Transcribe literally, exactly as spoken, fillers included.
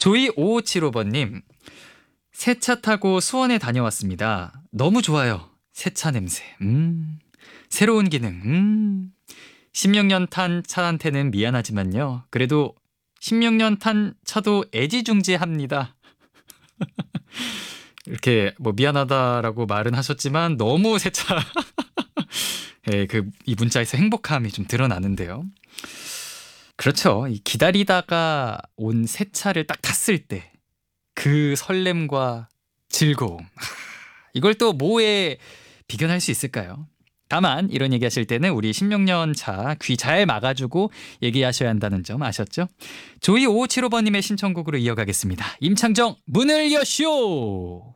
조이 오오칠오 번님, 새 차 타고 수원에 다녀왔습니다. 너무 좋아요. 새 차 냄새. 음. 새로운 기능. 음. 십육 년 탄 차한테는 미안하지만요. 그래도 십육 년 탄 차도 애지중지합니다. 이렇게 뭐 미안하다라고 말은 하셨지만 너무 새 차, 예, 그 이 문자에서 행복함이 좀 드러나는데요. 그렇죠. 이 기다리다가 온 새 차를 딱 탔을 때 그 설렘과 즐거움. 하, 이걸 또 뭐에 비견할 수 있을까요? 다만 이런 얘기하실 때는 우리 십육 년 차 귀 잘 막아주고 얘기하셔야 한다는 점 아셨죠? 조이 오오칠오 번님의 신청곡으로 이어가겠습니다. 임창정 문을 여시오.